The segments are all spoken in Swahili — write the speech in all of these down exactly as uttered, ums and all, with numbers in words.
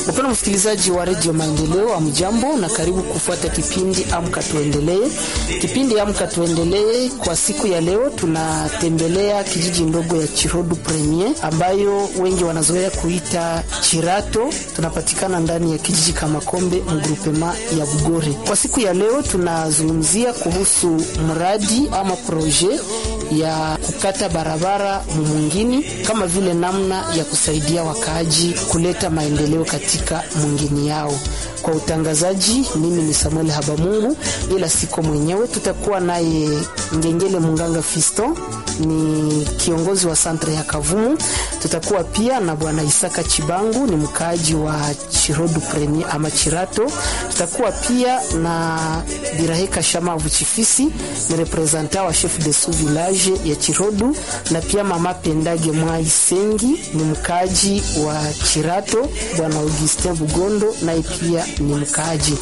Mpendwa msikilizaji wa Radio Maendeleo, amjambo na karibu kufuata kipindi Amka Tuendelee. Kipindi Amka Tuendelee kwa siku ya leo tunatembelea kijiji ndogo ya Chirodu Premier ambayo wengi wanazoea kuita Chirato. Tunapatikana ndani ya kijiji Kamakombe mgrupema ya Bugore. Kwa siku ya leo tunazungumzia kuhusu mradi ama proje ya kukata barabara mwingine kama vile namna ya kusaidia wakaaji kuleta maendeleo katika mwingine yao. Kwa utangazaji mimi ni Samuel Habamungu, ila siko mwenyewe, tutakuwa naye Ngengele Munganga Fiston, ni kiongozi wa Centre ya Kavumu. Tutakuwa pia na bwana Isaka Chibangu, ni mkaaji wa Chirodu Premier ama Chirato. Tutakuwa pia na Biraheka Shamavu Chifisi, ni representant wa chef de sous village ya Chirodu, na pia mama Pendage Mwai Sengi, ni mkaaji wa Chirato. Bwana Augustin Bugondo naye pia ni mkaaji.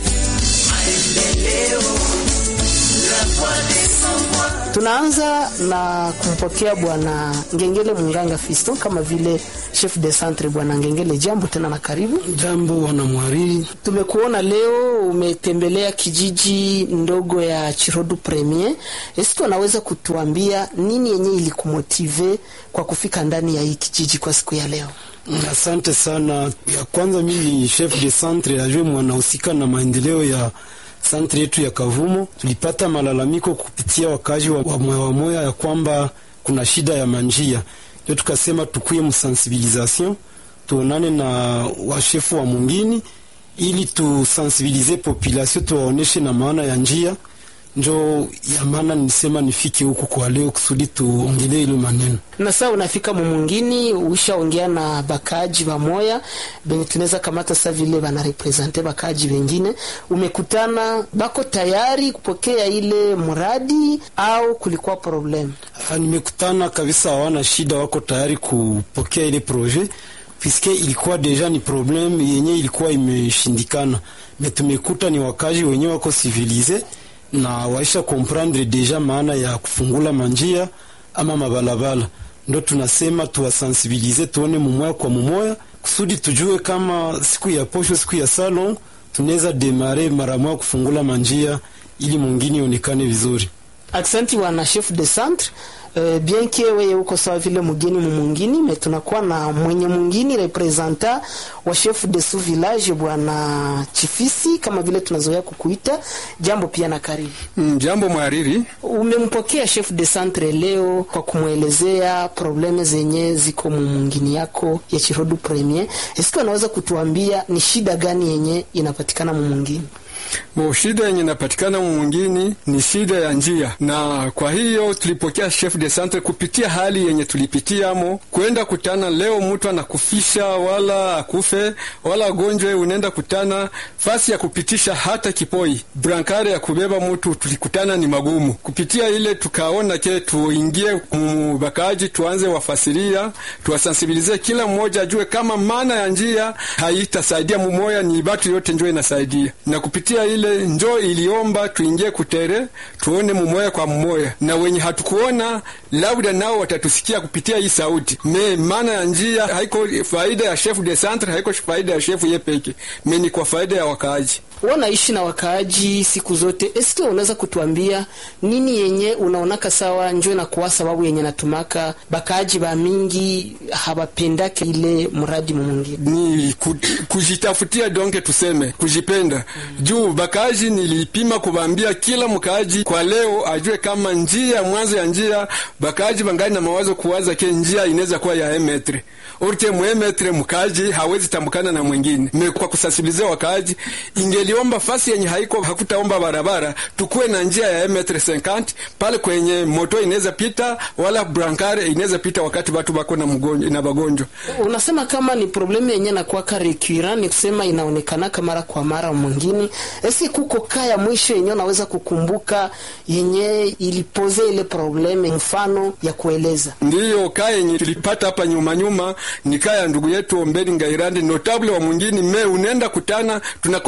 Tunaanza na kumpokea bwana Ngengele Munganga Fiston kama vile chef de centre. Bwana Ngengele, jambo tena na karibu. Jambo wana mwariri. Tumekuona leo umetembelea kijiji ndogo ya Chirodu Premier. Esi unaweza kutuambia nini yenye ilikumotive kwa kufika ndani ya hii kijiji kwa siku ya leo? Asante sana. Ya kwanza mimi ni chef de centre ajue mwanahusika na maendeleo ya centre yetu ya Kavumo. Tulipata malalamiko kupitia wakazi wa, wa moya wa moya ya kwamba kuna shida ya manjia. Ndio tukasema tukuye msensibilisation, tuonane na washefu wa mwingine ili tusensibilize population, tuwaoneshe na maana ya njia. Njo ya maana nisema nifike huku kwa leo kusudi tuongelee ile maneno. Na sasa unafika mwingine, ushaongea na bakaji ba moya benye tunaweza kamata sasa vile bana represente bakaji wengine, umekutana bako tayari kupokea ile mradi au kulikuwa problem? Ha, nimekutana kabisa hawana shida, wako tayari kupokea ile projet puisque ilikuwa deja ni problem yenye ilikuwa imeshindikana. Metumekuta ni wakaji wenyewe wako civilize na waisha comprendre deja maana ya kufungula manjia ama mabalabala. Ndo tunasema tuwasensibilize, tuone mumoya kwa mumoya kusudi tujue kama siku ya posho, siku ya salon tunaweza demare mara moja kufungula manjia ili mwingine onekane vizuri. Aksanti wana chef de centre. Uh, bien que wewe uko sawa vile mgeni mwingine, me tunakuwa na mwenye mwingine representa wa chef de sous village bwana Chifisi kama vile tunazoea kukuita. Jambo pia na karibu. Mm, jambo mhariri. Umempokea chef de centre leo kwa kumuelezea probleme zenye ziko mwingine yako ya Chirodu Premier. Est-ce anaweza kutuambia ni shida gani yenye inapatikana mwingine? Mo shida yenye napatikana mwingine ni shida ya njia, na kwa hiyo tulipokea chef de centre kupitia hali yenye tulipitiamo, kwenda kutana leo mtu anakufisha wala akufe wala gonjwe, unaenda kutana fasi ya kupitisha hata kipoi brankare ya kubeba mtu, tulikutana ni magumu. Kupitia ile tukaona ke tuingie mbakaji, tuanze wafasiria, tuwasensibilize kila mmoja ajue kama maana ya njia haitasaidia mumoya, ni batu yote njoo inasaidia. Na kupitia ile njo iliomba tuingie kutere tuone mumoya kwa mumoya, na wenye hatukuona labda nao watatusikia kupitia hii sauti. Me maana ya njia haiko faida ya chef de centre, haiko faida ya chef yepeke, me ni kwa faida ya wakaaji. Wanaishi na wakaaji siku zote. Eske unaweza kutuambia nini yenye unaonaka sawa njoo na kwa sababu yenye natumaka bakaaji ba mingi habapendake ile mradi mwingine? Ni ku, kujitafutia donke, tuseme kujipenda. Mm. Juu bakaaji nilipima kubambia kila mkaaji kwa leo ajue kama njia mwanzo ya njia bakaaji bangani na mawazo kuwaza ke njia inaweza kuwa ya emetre orte muemetre, mkaaji hawezi tambukana na mwingine. Me kwa kusensibilize wakaaji, ingeliomba fasi yenye haiko hakutaomba barabara tukue na njia ya emetre cinquante pale kwenye moto inaweza pita wala brankare inaweza pita wakati watu bako na mgonjwa na bagonjwa. Unasema kama ni problemu yenye na kwa recurrent, ni kusema inaonekana kama mara kwa mara mwingine. Esi kuko kaya mwisho yenye unaweza kukumbuka yenye ilipoze ile probleme mfano ya kueleza? Ndiyo kaya yenye tulipata hapa nyuma nyuma ni kaya ndugu yetu Ombeni Ngairandi notable wa mwingine. Me unenda kutana tunakosa fasi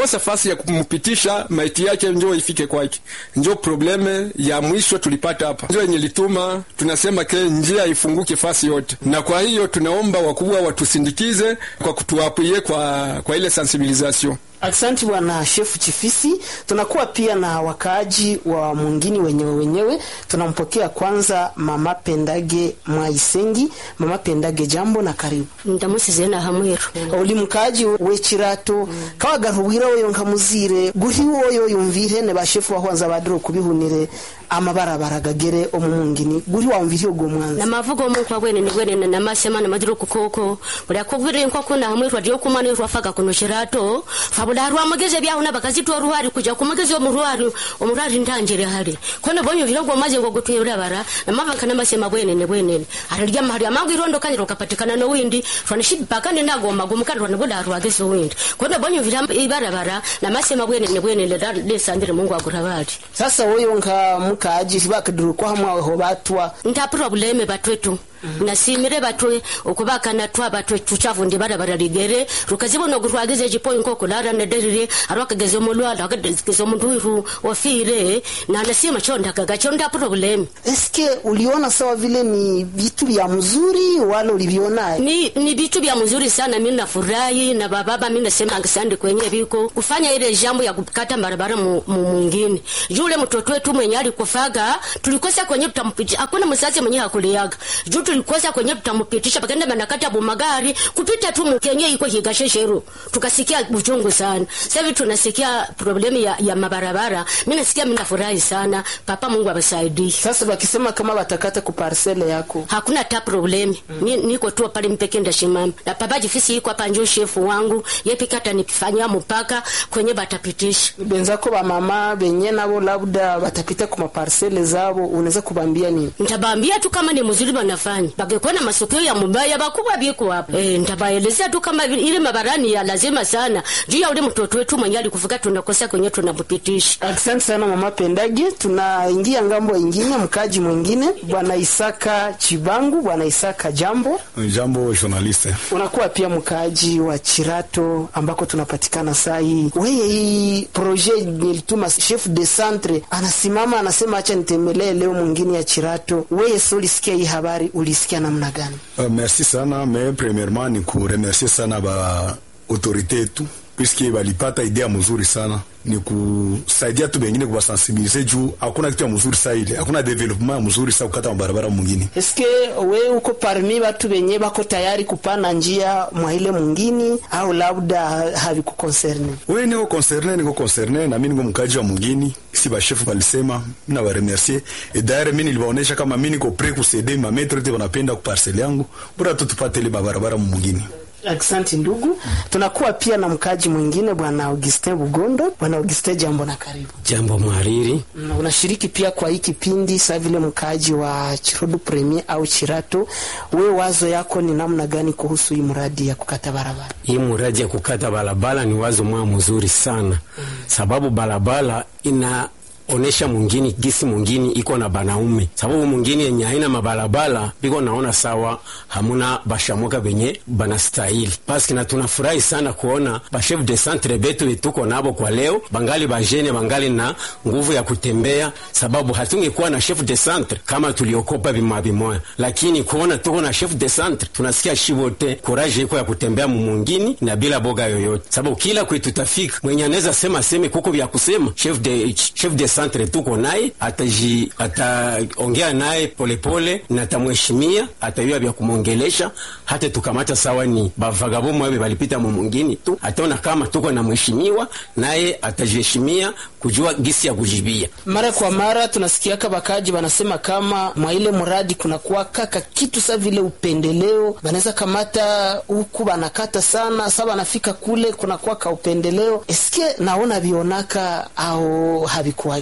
nafasi ya kumpitisha maiti yake njoo ifike kwake. Njoo probleme ya mwisho tulipata hapa, njoo yenye lituma tunasema ke njia ifunguke fasi yote, na kwa hiyo tunaomba wakubwa watusindikize kwa kutuapie kwa, kwa ile sensibilisation. Asante bwana Chef Chifisi. Tunakuwa pia na wakaaji wa mwingine wenyewe wenyewe. Tunampokea kwanza Mama Pendage Mwaisengi. Mama Pendage, jambo na karibu. Ndamusizena hamwero. Oli mukaaji we Chirato mm. kawa garuhira oyo nkamuzire guri oyo yumvire ne bashefu bahwanza badro kubihunire amabarabara gagere omumungini guri wamvire go mwanza na mavugo mu kwa bwene ni bwene na masema na madro kukoko buri akubire nko kuna hamwe radio kumane rwafaga kuno Chirato fabula rwa mageze bya una bakazitwa ruhari kuja kumageze yo muruhari omurari ndangere hari kone bonyo virongo maze ngo gutuyura bara na mavanka na masema bwene ne bwene ararya mahari amangu irondo kaniro kapatikana no windi fanishi bakane nago magumukana rwa ngoda rwageze windi kone bonyo viramba ibarabara na masema bwene ne bwene le sandire Mungu agurabari. Sasa woyo nka mukaaji bakaduru kwa hamwe ho batwa nta probleme batwetu Mm-hmm. nasimire batwe okubaka natwa batwe tuchavundi barabara ligere rukazibona gurwagize jipoyi nko kulara nederire arwakageze mulwala akageze mundu wafire na nasima chonda kagachonda problem. Eske uliona sawa vile ni vitu vya mzuri wala uliviona? Ni ni vitu vya mzuri sana, mimi nafurahi na baba mimi nasema angesande kwenye biko kufanya ile jambo ya kukata barabara mwingine. Yule mtoto wetu mwenye alikufaga tulikosa kwenye tutampitisha, hakuna msasi mwenye hakuliaga tulikosa kwenye tutamupitisha pakaenda manakata bumagari kupita tu mkenye iko higasheshero tukasikia buchungu sana. Sasa hivi tunasikia problemi ya, ya mabarabara. Mimi nasikia mimi nafurahi sana, papa Mungu abasaidie. Sasa bakisema kama watakata ku parcelle yako hakuna ta problemi. mm. Ni niko tu pale mpekenda shimama na papa Jifisi iko hapa njoo shefu wangu yepikata nikifanyia mpaka kwenye batapitisha. Benzako ba mama benye nabo labda batapita ku parcelle zabo unaweza kubambia nini? Nitabambia tu kama ni mzuri banafanya bagekona masokeo ya mubaya bakubwa biko hapo. Eh, nitabaelezea tu kama ile mabarani ya lazima sana juu ya ule mtoto wetu mwenye alikufuka tunakosa kwenye tunampitisha. Asante sana Mama Pendage. Tunaingia ngambo nyingine, mkaji mwingine bwana Isaka Chibangu. Bwana Isaka, jambo. Jambo journaliste. Unakuwa pia mkaji wa Chirato ambako tunapatikana saa hii. Wewe hii projet nilituma chef de centre anasimama anasema acha nitembelee leo mwingine ya Chirato. Wewe soli sikia hii habari ulisikia namna gani? Uh, merci sana, mais premièrement ni ku remercier sana ba autorité tu puisque balipata idea mzuri sana, ni kusaidia tu bengine kwa sensibiliser juu hakuna kitu mzuri sana ile, hakuna development mzuri sana kukata barabara mwingine. Eske wewe uko parmi watu wenye bako tayari kupana njia mwa ile mwingine au labda haviku concerne? Wewe niko concerne, niko concerne na mimi niko mkaji wa mwingine. Si ba chef walisema na ba remercier et d'ailleurs mimi nilibaonesha kama mimi niko prêt kusaidia ma maître te wanapenda ku parcelle yangu bora tu tupate ile barabara mwingine. Asante ndugu. Tunakuwa pia na mkaji mwingine bwana Augustin Bugondo. Bwana Augustin, jambo na karibu. Jambo mhariri. Na unashiriki pia kwa hiki kipindi sasa vile mkaji wa Chirodu Premier au Chirato. Wewe wazo yako ni namna gani kuhusu hii mradi ya kukata barabara? Hii mradi ya kukata barabara ni wazo mwa mzuri sana. Mm. Sababu barabara ina onesha mwingine gisi mwingine iko na banaume, sababu mwingine yenye haina mabalabala biko naona sawa hamuna bashamuka benye banastahili. Paski na tunafurahi sana kuona ba chef de centre betu tuko nabo kwa leo bangali bajene bangali na nguvu ya kutembea, sababu hatungekuwa na chef de centre kama tuliokopa bima bimoya, lakini kuona tuko na chef de centre tunasikia shibote courage iko ya kutembea mwingine na bila boga yoyote, sababu kila kwetu tafika mwenye anaweza sema sema kuko vya kusema chef de chef de centre tuko naye ataji ataongea naye polepole na tamheshimia, atayua vya kumongelesha, hata tukamata sawa ni bavagabo mwabe balipita mu mwingine tu ataona kama tuko na mheshimiwa naye atajiheshimia kujua gisi ya kujibia. Mara kwa mara tunasikia kabakaji wanasema kama mwa ile mradi kuna kuwa kaka kitu sa vile upendeleo, banaweza kamata huku banakata sana sasa banafika kule kuna kuwa ka upendeleo. Eske naona bionaka au havikuwaje?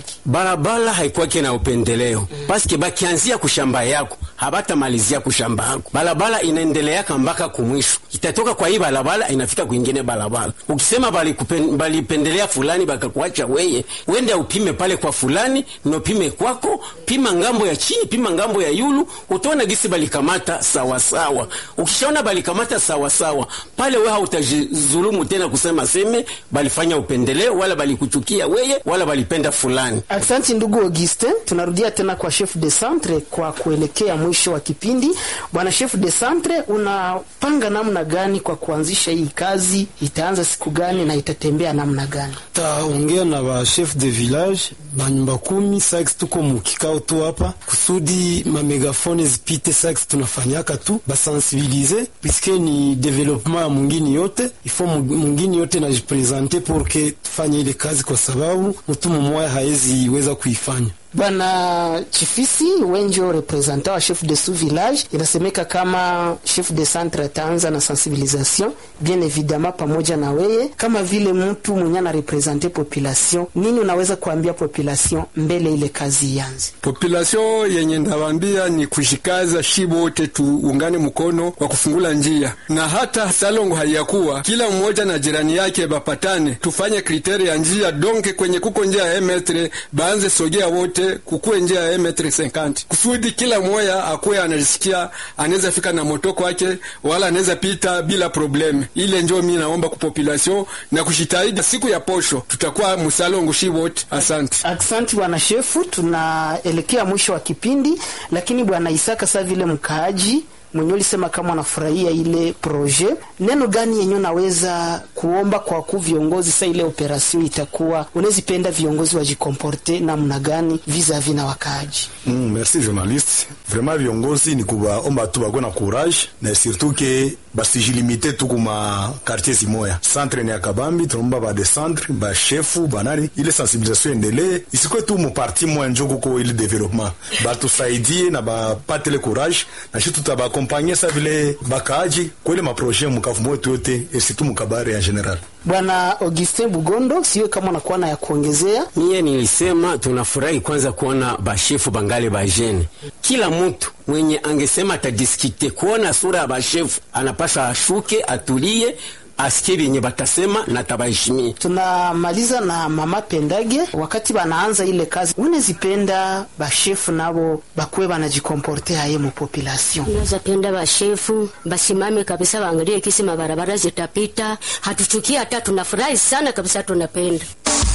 yake. Barabara haikuwa kina upendeleo. Mm. Paske bakianzia kushamba yako, habata malizia kushamba yako. Barabara inaendelea mpaka kumwisho. Itatoka kwa hii barabara inafika kwingine barabara. Ukisema bali kupen, bali pendelea fulani bakakuacha weye, wende upime pale kwa fulani, no pime kwako, pima ngambo ya chini, pima ngambo ya yulu, utaona gisi bali kamata sawa sawa. Ukishaona bali kamata sawa sawa, pale wewe hautajizulumu tena kusema seme bali fanya upendeleo wala bali kuchukia weye wala bali penda fulani. Asante ndugu Augustin, tunarudia tena kwa chef de centre kwa kuelekea mwisho wa kipindi. Bwana chef de centre, unapanga namna gani kwa kuanzisha hii kazi? Itaanza siku gani na itatembea namna gani? Taongea na ba chef de village banyumba kumi sax tuko mukikao tu hapa kusudi ma megafone zipite sax tunafanyaka tu basensibiliser puisque ni development ya mungini yote ifo mungini yote na jipresenter pour que tufanye ile kazi kwa sababu mtu mmoja haezi weza kuifanya. Bwana Chifisi wenjo representant wa chef de sous-village, inasemeka kama chef de centre ataanza na sensibilisation bien évidemment pamoja na weye kama vile mtu mwenye na representer population. Nini unaweza kuambia population mbele ile kazi ianze? Population yenye ndawambia ni kushikaza shibo wote tuungane mkono kwa kufungula njia, na hata salongo haiyakuwa kila mmoja na jirani yake bapatane, tufanye kriteria ya njia donke kwenye kuko njia ya metre baanze sogea wote kukue njia ya metre cinquante kusudi kila mmoja akuwe anajisikia anaweza fika na motoko wake wala anaweza pita bila probleme. Ile njoo mimi naomba ku population na kushitahidi siku ya posho tutakuwa msalongo shibot. Asante. Asante bwana shefu, tunaelekea mwisho wa kipindi, lakini bwana Isaka sasa vile mkaaji mwenye ulisema kama unafurahia ile proje, neno gani yenye unaweza kuomba kwa ku viongozi sasa ile operation itakuwa unazipenda viongozi wajikomporte namna gani vis-a-vis na wakaaji? Mm, merci journaliste. Vraiment viongozi ni kubaomba tu bagwe na courage na surtout que basijilimite tu kuma quartier simoya. Centre ni akabambi tunaomba ba descendre ba chefu banari ile sensibilisation endelee isikwe tu mu parti moya njoko ko ile development. Ba tusaidie na ba patele courage na shitu taba accompagner sa vile bakaaji kwa ile ma projet mkavumo wetu yote et surtout mukabare en general. Bwana Augustin Bugondo, siwe kama unakuwa na ya kuongezea? Mie nilisema tunafurahi kwanza kuona bashefu bangale bajene. Kila mtu mwenye angesema atadiskite kuona sura ya bashefu anapasha ashuke, atulie, asikie yenye batasema na tabaheshimia. Tunamaliza na mama Pendage, wakati banaanza ile kazi unezipenda bashefu nabo bakwe banajikomporte haye mu population? Unazipenda bashefu basimame kabisa, baangalie kisi mabarabara zitapita, hatuchukia hata, tunafurahi sana kabisa, tunapenda.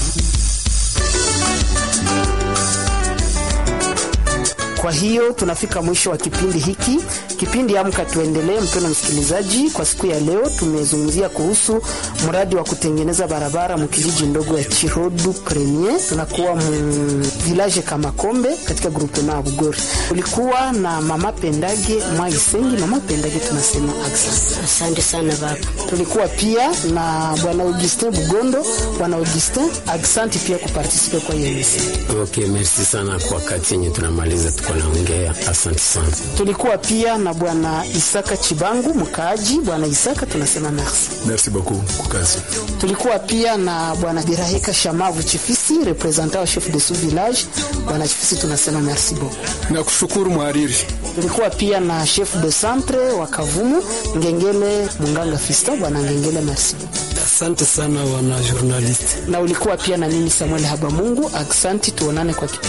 Kwa hiyo tunafika mwisho wa kipindi hiki, kipindi Amka Tuendelee. Mpendwa msikilizaji, kwa siku ya leo tumezungumzia kuhusu mradi wa kutengeneza barabara mkijiji ndogo ya Chirodu Premier, tunakuwa mu village kama Kombe katika grupe na Bugori. Tulikuwa na mama Pendage Mwaisengi. Mama Pendage, tunasema asante. Asante sana baba. Tulikuwa pia na bwana Augustin Bugondo. Bwana Augustin, asante pia kuparticipe kwa yeye. Okay, merci sana kwa kati yenye tunamaliza naongea. Asante sana. Tulikuwa pia na bwana Isaka Chibangu mkaaji. Bwana Isaka, tunasema merci. Merci beaucoup kwa kazi. Tulikuwa pia na bwana Biraheka Shamavu Chifisi, representant wa chef de sous-village. Bwana Chifisi, tunasema merci beaucoup. Na kushukuru mhariri. Tulikuwa pia na chef de centre wa Kavumu Ngengele Munganga Fisto. Bwana Ngengele, merci beaucoup. Asante sana wana journalist. Na ulikuwa pia na mimi Samuel Habamungu. Asante, tuonane kwa kipindi